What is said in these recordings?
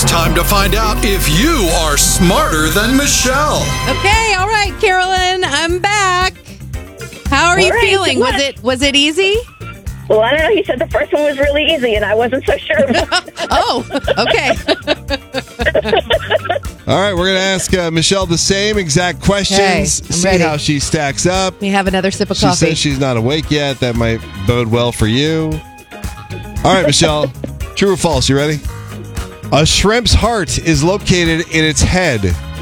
time to find out if you are smarter than Michelle. Okay, all right, Carolyn, I'm back. How are you feeling? Was it easy? Well, I don't know. He said the first one was really easy, and I wasn't so sure. Oh, okay. All right, we're going to ask Michelle the same exact questions. Okay, I'm see ready. how she stacks up. We have another sip of She coffee. says she's not awake yet. That might bode well for you. All right, Michelle. True or false? You ready? A shrimp's heart is located in its head.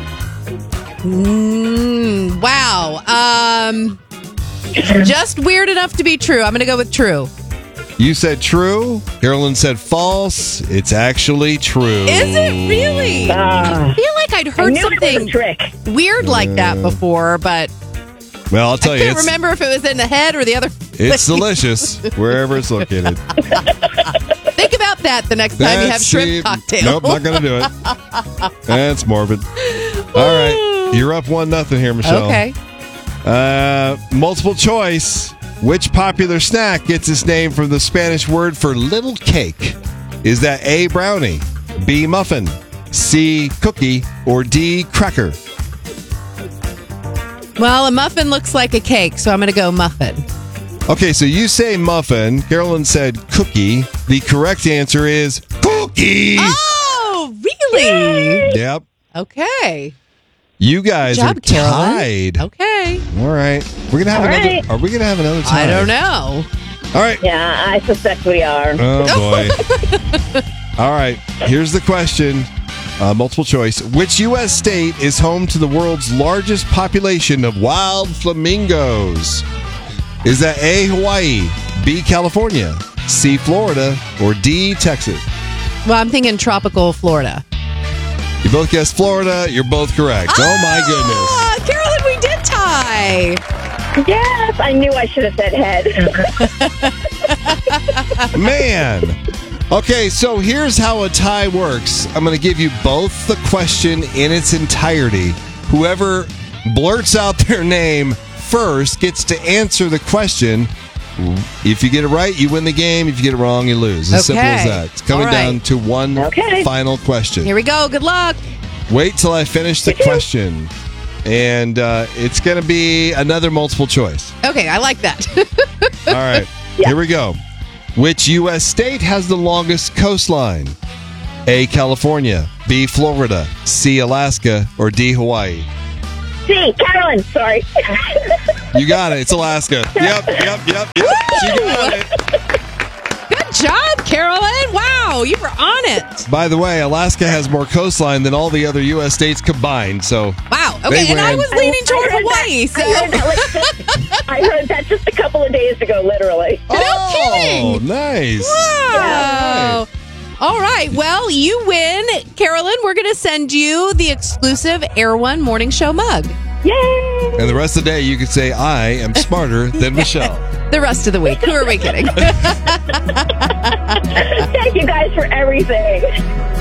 Wow. Just weird enough to be true. I'm going to go with true. You said true. Carolyn said false. It's actually true. Is it really? I feel like I'd I heard knew it was a something trick. weird like that before, but Well, I'll tell I you, can't remember if it was in the head or the other. it's delicious wherever it's located. Think about that the next time you have shrimp cocktail. Nope, not going to do it. That's morbid. All right, you're up 1-0 here, Michelle. Okay. Multiple choice. Which popular snack gets its name from the Spanish word for little cake? Is that A, brownie, B, muffin, C, cookie, or D, cracker? Well, a muffin looks like a cake, so I'm going to go muffin. Okay, so you say muffin. Carolyn said cookie. The correct answer is cookie. Oh, really? Yep. Okay. You guys Good job, are Carolyn. tied. Okay. All right. We're gonna have All another. right. Are we gonna have another tie? I don't know. All right. Yeah, I suspect we are. Oh boy. All right. Here's the question. Multiple choice. Which U.S. state is home to the world's largest population of wild flamingos? Is that A, Hawaii, B, California, C, Florida, or D, Texas? Well, I'm thinking tropical Florida. You both guessed Florida. You're both correct. Oh my goodness. Carolyn, we did tie. Yes, I knew I should have said head. Man. Okay, so here's how a tie works. I'm going to give you both the question in its entirety. Whoever blurts out their name first gets to answer the question. If you get it right, you win the game. If you get it wrong, you lose. As simple as that. It's coming All right. down to one final question. Here we go. Good luck. Wait till I finish the question. And it's going to be another multiple choice. Okay, I like that. All right, Here we go. Which U.S. state has the longest coastline? A, California, B, Florida, C, Alaska, or D, Hawaii? C, Carolyn, sorry. You got it. It's Alaska. Yep. She got it. Good job, Carolyn. Wow, you were on it. By the way, Alaska has more coastline than all the other U.S. states combined, so... Wow. Okay, and I was leaning toward Hawaii, so... I heard that just a couple of days ago, literally. No kidding. Oh, nice. Wow. All right. Well, you win. Carolyn, we're going to send you the exclusive Air One Morning Show mug. Yay! And the rest of the day, you could say, I am smarter than Michelle. The rest of the week. Who are we kidding? Thank you guys for everything.